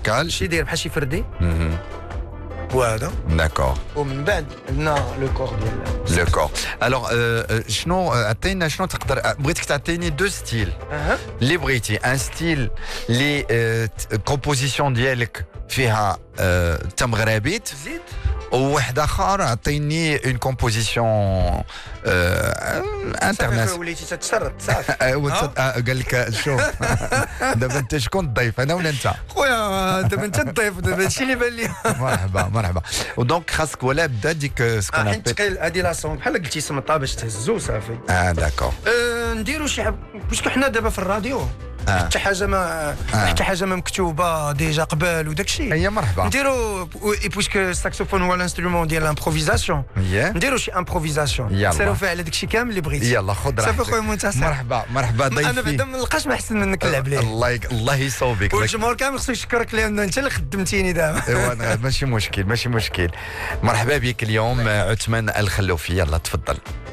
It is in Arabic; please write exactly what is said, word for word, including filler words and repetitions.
ميوزيكال شي داير بحال شي فردي مهم. وهذا داكور ومن بعد عندنا لو كور ديال لو كور الوغ شنو عطينا شنو تقدر بغيتك تعطيني دو ستيل اها اللي بغيتي ان ستيل اللي كومبوزيسيون ديالك فيها تم غرابيت زيد وواحد اخر عطيني اون كومبوزيسيون انترناسيونال وليتي تتشرط صافي قال لك شوف دابا انت شكون الضيف انا ولا انت خويا دابا انت الضيف دابا هادشي اللي بان لي مرحبا مرحبا ودونك خاصك ولا بدا ديك سكون حيت ثقيل هادي لاصون بحال قلتي سمطه باش تهزو صافي اه داكور نديرو شي حب باسكو حنا دابا في الراديو آه. حتى حاجه ما آه. حتى حاجه ما مكتوبه ديجا قبل وداك الشيء هي مرحبا نديرو اي بويسكو الساكسوفون هو الانسترومون ديال الامبروفيزاسيون هي نديرو شي امبروفيزاسيون يلا. نسالو فيها على داك الشيء كامل اللي بغيتي يلا خذ راحتك صافي خويا منتصر مرحبا مرحبا ضيفي انا بعدا ما نلقاش ما احسن منك نلعب ليه الله يك... الله يصوبك والجمهور كامل خصو يشكرك لان انت اللي خدمتيني دابا ايوا ماشي مشكل ماشي مشكل مرحبا بك اليوم عثمان الخلوفي يلا تفضل